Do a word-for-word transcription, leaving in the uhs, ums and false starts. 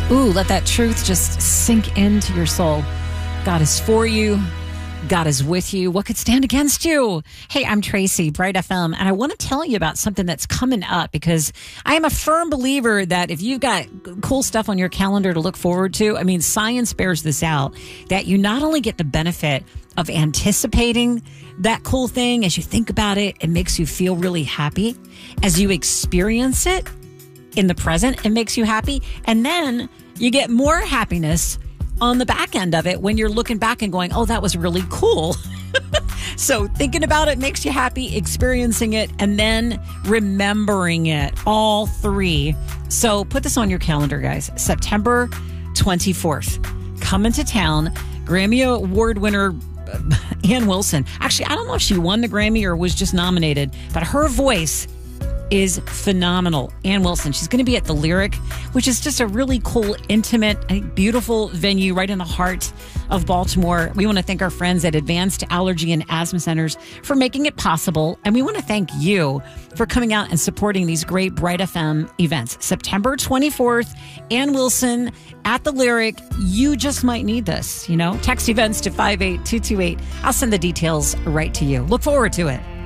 Ooh, let that truth just sink into your soul. God is for you. God is with you. What could stand against you? Hey, I'm Tracy, Bright F M, and I want to tell you about something that's coming up because I am a firm believer that if you've got cool stuff on your calendar to look forward to, I mean, science bears this out, that you not only get the benefit of anticipating that cool thing as you think about it, it makes you feel really happy. As you experience it in the present, it makes you happy. And then you get more happiness on the back end of it when you're looking back and going, oh, that was really cool. So thinking about it makes you happy, experiencing it, and then remembering it, all three. So put this on your calendar, guys. September twenty-fourth, coming to town, Grammy Award winner Ann Wilson. Actually, I don't know if she won the Grammy or was just nominated, but her voice is phenomenal. Ann Wilson. She's going to be at the Lyric, which is just a really cool, intimate, beautiful venue right in the heart of Baltimore. We want to thank our friends at Advanced Allergy and Asthma Centers for making it possible. And we want to thank you for coming out and supporting these great Bright F M events. September twenty-fourth, Ann Wilson at the Lyric. You just might need this, you know. Text events to five eight two two eight. I'll send the details right to you. Look forward to it.